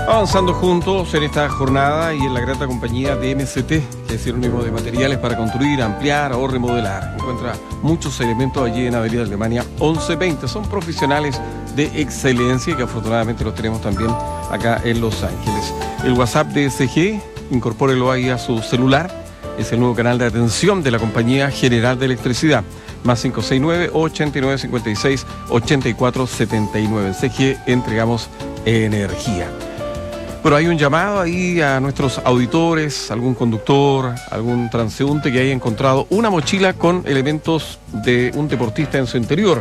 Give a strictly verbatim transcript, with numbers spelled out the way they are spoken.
Avanzando juntos en esta jornada y en la grata compañía de M C T, que es sinónimo de materiales para construir, ampliar o remodelar. Encuentra muchos elementos allí en Avenida Alemania once veinte. Son profesionales de excelencia que afortunadamente los tenemos también acá en Los Ángeles. El WhatsApp de S G, incorpórelo ahí a su celular. Es el nuevo canal de atención de la Compañía General de Electricidad. Más cinco seis nueve, ochenta y nueve, cincuenta y seis, ochenta y cuatro setenta y nueve. En C G entregamos energía. Pero hay un llamado ahí a nuestros auditores, algún conductor, algún transeúnte que haya encontrado una mochila con elementos de un deportista en su interior.